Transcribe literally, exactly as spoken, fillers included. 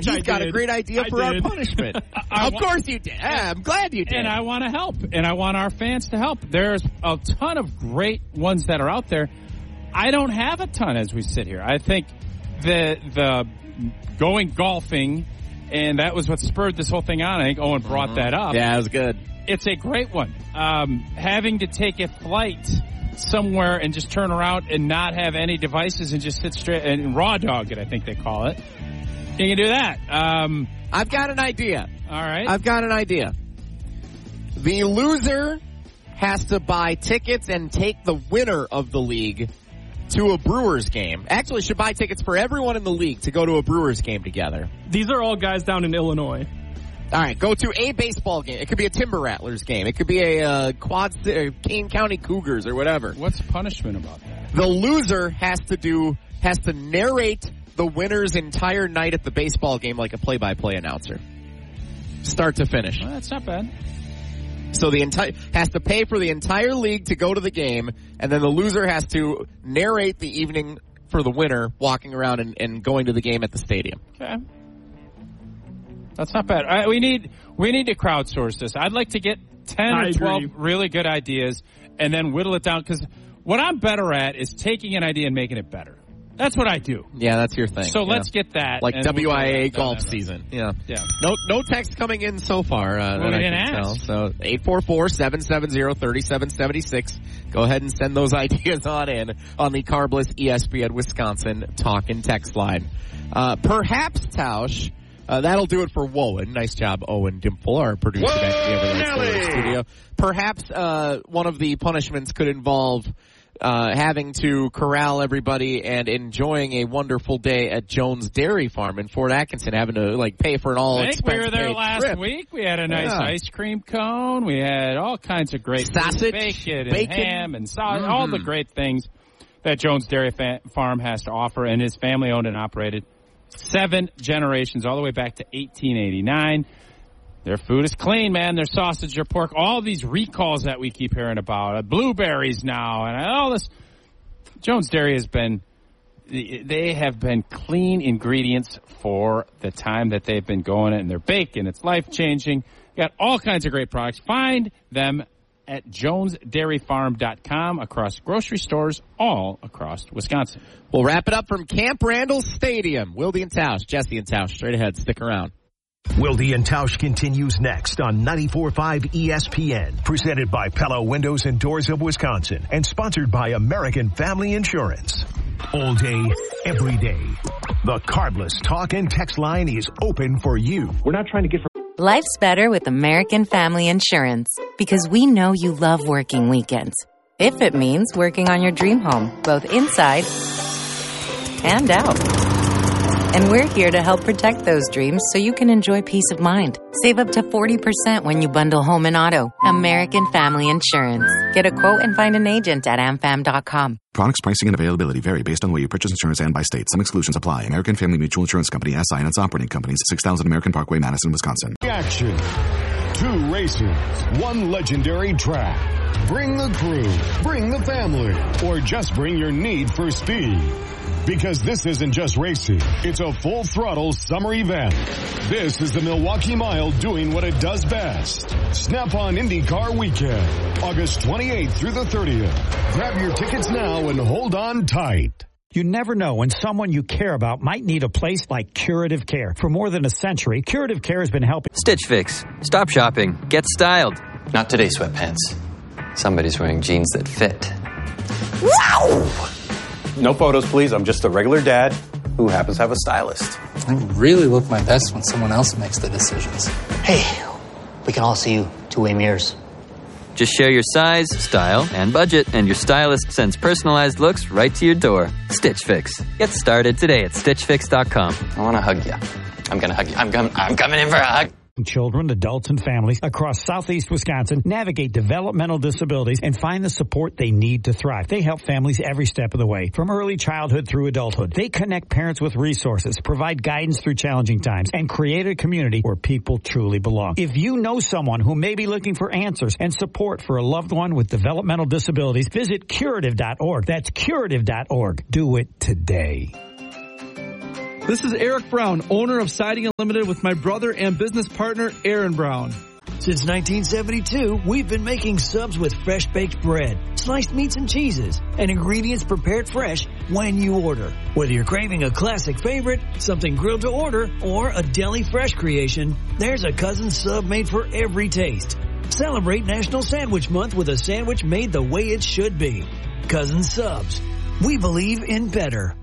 He's I got did. a great idea I for did. our punishment. I, I of want, course you did. Yeah, I'm glad you did. And I want to help, and I want our fans to help. There's a ton of great ones that are out there. I don't have a ton as we sit here. I think the the going golfing, and that was what spurred this whole thing on. I think Owen brought mm-hmm. that up. Yeah, it was good. It's a great one. Um, having to take a flight somewhere and just turn around and not have any devices and just sit straight and raw dog it, I think they call it. You can do that. Um, I've got an idea. All right. I've got an idea. The loser has to buy tickets and take the winner of the league to a Brewers game. Actually, should buy tickets for everyone in the league to go to a Brewers game together. These are all guys down in Illinois. All right, go to a baseball game. It could be a Timber Rattlers game. It could be a uh, Quad uh, Kane County Cougars or whatever. What's the punishment about that? The loser has to do has to narrate the winner's entire night at the baseball game like a play-by-play announcer, start to finish. Well, that's not bad. So the entire has to pay for the entire league to go to the game, and then the loser has to narrate the evening for the winner, walking around and, and going to the game at the stadium. Okay, that's not bad. Right, we need we need to crowdsource this. I'd like to get ten I or twelve agree. really good ideas, and then whittle it down. Because what I'm better at is taking an idea and making it better. That's what I do. Yeah, that's your thing. So yeah. let's get that. Like and W I A we'll golf that season. Yeah. Yeah. No no text coming in so far uh, Well, that we I didn't can tell. ask. So eight four four, seven seven zero, three seven seven six. Go ahead and send those ideas on in on the Carbless E S P N Wisconsin talk and text line. Uh, perhaps, Tausch, uh, that'll do it for Woen. Nice job, Owen Dimple, our producer back at the Everlight Sports Studio. Perhaps uh, one of the punishments could involve Uh, having to corral everybody and enjoying a wonderful day at Jones Dairy Farm in Fort Atkinson, having to like pay for an all I think expense we were there paid last trip. week. We had a nice Yeah. ice cream cone. We had all kinds of great Sausage, bacon, and bacon. ham, and sausage, Mm-hmm. all the great things that Jones Dairy fa- Farm has to offer, and his family owned and operated seven generations, all the way back to eighteen eighty-nine. Their food is clean, man. Their sausage, their pork, all these recalls that we keep hearing about, uh, blueberries now, and all this. Jones Dairy has been, they have been clean ingredients for the time that they've been going, and their bacon, it's life-changing. Got all kinds of great products. Find them at jones dairy farm dot com across grocery stores all across Wisconsin. We'll wrap it up from Camp Randall Stadium. Wilde and Tausch, Jesse and Tausch, straight ahead. Stick around. Wilde and Tausch continues next on ninety-four point five E S P N, presented by Pella Windows and Doors of Wisconsin, and sponsored by American Family Insurance. All day, every day. The Carbless talk and text line is open for you. We're not trying to get from Life's better with American Family Insurance because we know you love working weekends. If it means working on your dream home, both inside and out. And we're here to help protect those dreams so you can enjoy peace of mind. Save up to forty percent when you bundle home and auto. American Family Insurance. Get a quote and find an agent at a m fam dot com. Products, pricing, and availability vary based on the way you purchase insurance and by state. Some exclusions apply. American Family Mutual Insurance Company, S I and its operating companies, six thousand American Parkway, Madison, Wisconsin. Action. Two races. One legendary track. Bring the crew. Bring the family. Or just bring your need for speed. Because this isn't just racing. It's a full-throttle summer event. This is the Milwaukee Mile doing what it does best. Snap-on IndyCar Weekend. August twenty-eighth through the thirtieth. Grab your tickets now and hold on tight. You never know when someone you care about might need a place like Curative Care. For more than a century, Curative Care has been helping. Stitch Fix. Stop shopping. Get styled. Not today, sweatpants. Somebody's wearing jeans that fit. Wow! No photos, please. I'm just a regular dad who happens to have a stylist. I really look my best when someone else makes the decisions. Hey, we can all see you two-way mirrors. Just share your size, style, and budget, and your stylist sends personalized looks right to your door. Stitch Fix. Get started today at stitch fix dot com. I want to hug you. I'm going to hug you. I'm, com- I'm coming in for a hug. Children, adults, and families across southeast Wisconsin navigate developmental disabilities and find the support they need to thrive. They help families every step of the way, from early childhood through adulthood. They connect parents with resources, provide guidance through challenging times, and create a community where people truly belong. If you know someone who may be looking for answers and support for a loved one with developmental disabilities, visit curative dot org. That's curative dot org. Do it today. This is Eric Brown, owner of Siding Unlimited, with my brother and business partner, Aaron Brown. Since nineteen seventy-two, we've been making subs with fresh-baked bread, sliced meats and cheeses, and ingredients prepared fresh when you order. Whether you're craving a classic favorite, something grilled to order, or a deli fresh creation, there's a Cousins sub made for every taste. Celebrate National Sandwich Month with a sandwich made the way it should be. Cousins Subs. We believe in better.